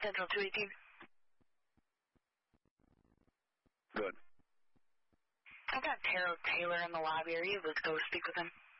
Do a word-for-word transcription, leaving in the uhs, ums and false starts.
Central two eighteen. Good. I've got Taro Taylor in the lobby. Are you able to go speak with him?